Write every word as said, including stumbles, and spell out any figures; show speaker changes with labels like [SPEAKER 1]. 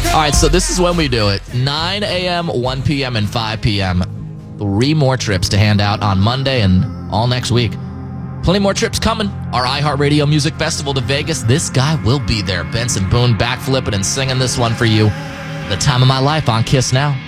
[SPEAKER 1] All right, so this is when we do it. nine a.m., one p.m., and five p.m. Three more trips to hand out on Monday and all next week. Plenty more trips coming. Our iHeartRadio Music Festival to Vegas. This guy will be there. Benson Boone backflipping and singing this one for you. The time of my life on Kiss Now.